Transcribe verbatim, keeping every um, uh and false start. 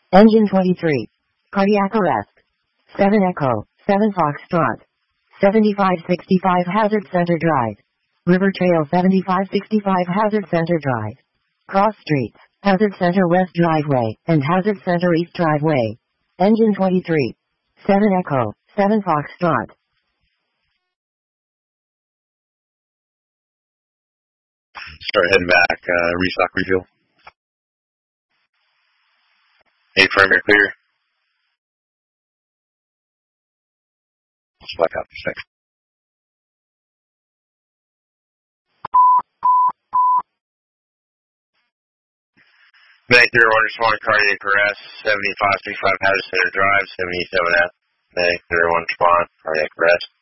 Engine twenty-three. Cardiac arrest. seven Echo, seven Foxtrot. seventy-five sixty-five Hazard Center Drive. River Trail seventy-five sixty-five Hazard Center Drive. Cross Streets, Hazard Center West Driveway, and Hazard Center East Driveway. Engine twenty-three. seven Echo, seven Foxtrot. Start heading back, uh, restock, refuel. Eight primary clear. Black out for six. Medic zero one respond cardiac arrest, seventy-five sixty-five Hazard Center Drive, seventy-seven F. Medic zero one respond cardiac arrest.